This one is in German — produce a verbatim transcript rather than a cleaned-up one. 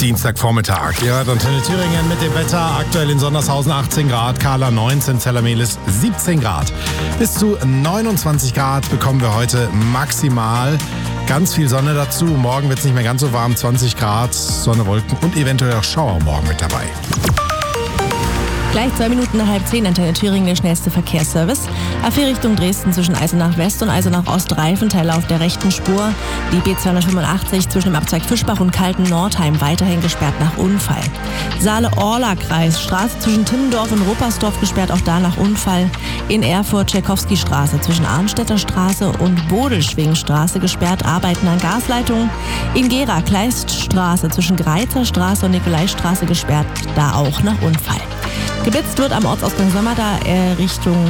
Dienstagvormittag. Ihr hört Antenne Thüringen mit dem Wetter. Aktuell in Sondershausen achtzehn Grad, Kahla neunzehn, Zellermelis siebzehn Grad. Bis zu neunundzwanzig Grad bekommen wir heute maximal. Ganz viel Sonne dazu. Morgen wird es nicht mehr ganz so warm. zwanzig Grad, Sonne, Wolken und eventuell auch Schauer morgen mit dabei. Gleich zwei Minuten nach halb zehn, Antenne Thüringen, der schnellste Verkehrsservice. A vier Richtung Dresden zwischen Eisenach West und Eisenach Ost, Reifenteile auf der rechten Spur. Die B zweihundertfünfundachtzig zwischen dem Abzweig Fischbach und Kalten-Nordheim weiterhin gesperrt nach Unfall. Saale-Orla-Kreis, Straße zwischen Timmendorf und Ruppersdorf gesperrt, auch da nach Unfall. In Erfurt Tschaikowski-Straße zwischen Arnstädter Straße und Bodelschwingstraße gesperrt, Arbeiten an Gasleitungen. In Gera Kleiststraße zwischen Greizer Straße und Nikolaistraße gesperrt, da auch nach Unfall. Geblitzt wird am Ortsausgang Sömmerda äh, Richtung